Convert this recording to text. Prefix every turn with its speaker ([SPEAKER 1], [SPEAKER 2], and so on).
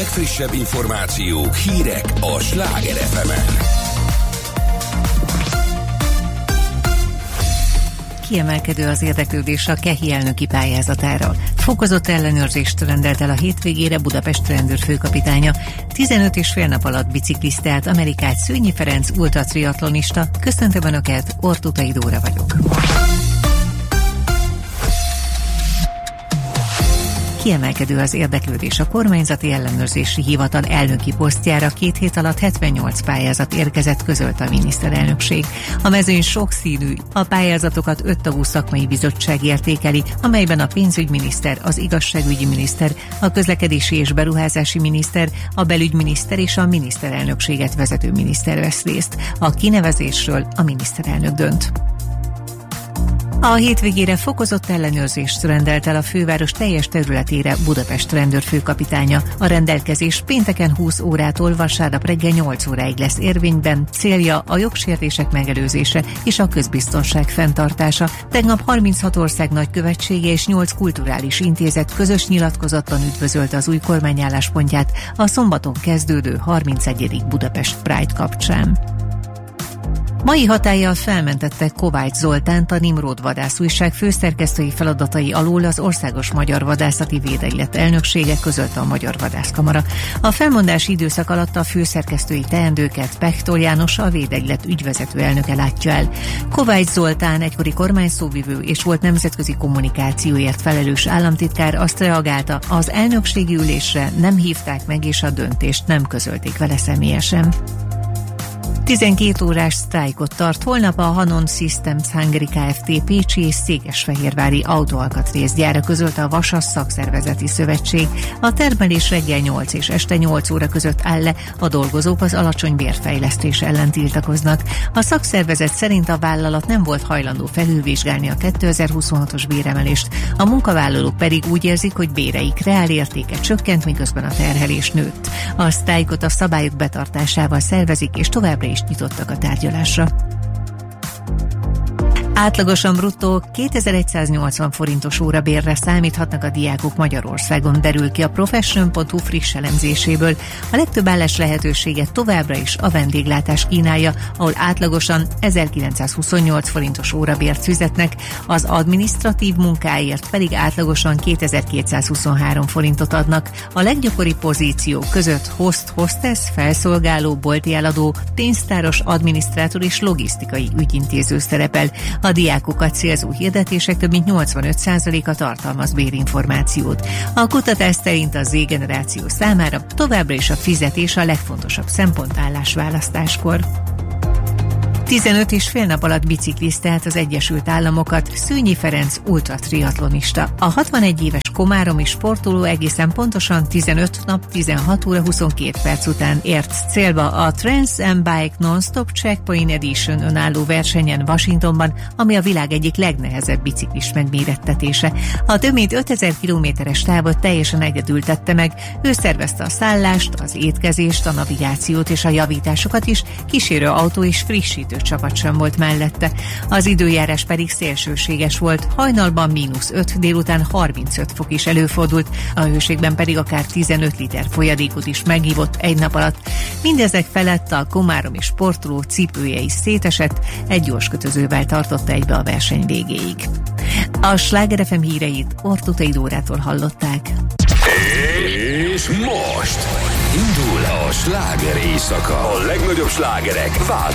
[SPEAKER 1] legfrissebb információk, hírek a Sláger FM-en.
[SPEAKER 2] Kiemelkedő az érdeklődés a KEHI elnöki pályázatára. Fokozott ellenőrzést rendelt el a hétvégére Budapest rendőrfőkapitánya. 15,5 nap alatt biciklizte Amerikát Szőnyi Ferenc ultratriatlonista. Köszöntöm Önöket, Ortutai Dóra vagyok. Kiemelkedő az érdeklődés a kormányzati ellenőrzési hivatal elnöki posztjára. 2 hét alatt 78 pályázat érkezett, közölte a miniszterelnökség. A mezőny sokszínű, a pályázatokat 5 tagú szakmai bizottság értékeli, amelyben a pénzügyminiszter, az igazságügyi miniszter, a közlekedési és beruházási miniszter, a belügyminiszter és a miniszterelnökséget vezető miniszter vesz részt. A kinevezésről a miniszterelnök dönt. A hétvégére fokozott ellenőrzést rendelt el a főváros teljes területére Budapest rendőrfőkapitánya. A rendelkezés pénteken 20 órától vasárnap reggel 8 óráig lesz érvényben, célja a jogsértések megelőzése és a közbiztonság fenntartása. Tegnap 36 ország nagykövetsége és 8 kulturális intézet közös nyilatkozatban üdvözölte az új kormány álláspontját a szombaton kezdődő 31. Budapest Pride kapcsán. Mai hatállyal felmentette Kovács Zoltánt, a Nimród Vadász újság főszerkesztői feladatai alól az Országos Magyar Vadászati Védegylet elnöksége, közölte a Magyar Vadászkamara. A felmondási időszak alatt a főszerkesztői teendőket Pechtold János, a Védegylet ügyvezető elnöke látja el. Kovács Zoltán, egykori kormányszóvivő és volt nemzetközi kommunikációért felelős államtitkár azt reagálta, az elnökségi ülésre nem hívták meg és a döntést nem közölték vele személyesen. 12 órás sztrájkot tart holnap a Hanon Systems Hungary Kft. Pécsi és Székesfehérvári autóalkatrészgyára, közölte a Vasas Szakszervezeti Szövetség. A termelés reggel 8 és este 8 óra között áll le, a dolgozók az alacsony bérfejlesztés ellen tiltakoznak. A szakszervezet szerint a vállalat nem volt hajlandó felülvizsgálni a 2026-os béremelést, a munkavállalók pedig úgy érzik, hogy béreik reálértéke csökkent, miközben a terhelés nőtt. A sztrájkot a szabályok betartásával szervezik, és továbbra is nyitottak a tárgyalásra. Átlagosan bruttó 2180 forintos órabérre számíthatnak a diákok Magyarországon, derül ki a Profession.hu friss elemzéséből. A legtöbb állás lehetőséget továbbra is a vendéglátás kínálja, ahol átlagosan 1928 forintos órabért fizetnek, az adminisztratív munkáért pedig átlagosan 2223 forintot adnak. A leggyakoribb pozíciók között host-hostess, felszolgáló, bolti eladó, pénztáros, adminisztrátor és logisztikai ügyintéző szerepel. A diákokat célzó hirdetések több mint 85%-a tartalmaz bérinformációt. A kutatás szerint a Z-generáció számára továbbra is a fizetés a legfontosabb szempont állásválasztáskor. 15,5 nap alatt biciklizte az Egyesült Államokat Szőnyi Ferenc ultratriatlonista. A 61 éves komáromi sportoló egészen pontosan 15 nap, 16 óra 22 perc után ért célba a Trans Am Bike Non-Stop Checkpoint Edition önálló versenyen Washingtonban, ami a világ egyik legnehezebb biciklis megmérettetése. A több mint 5000 kilométeres távot teljesen egyedül tette meg, ő szervezte a szállást, az étkezést, a navigációt és a javításokat is, kísérő autó és frissítő csapat sem volt mellette. Az időjárás pedig szélsőséges volt, hajnalban -5, délután 35 fok is előfordult, a hőségben pedig akár 15 liter folyadékot is megívott egy nap alatt. Mindezek felett a komáromi sportoló cipője is szétesett, egy gyors kötözővel tartotta egybe a verseny végéig. A Sláger FM híreit Ortutai Dórától hallották.
[SPEAKER 1] És most indul a sláger éjszaka. A legnagyobb slágerek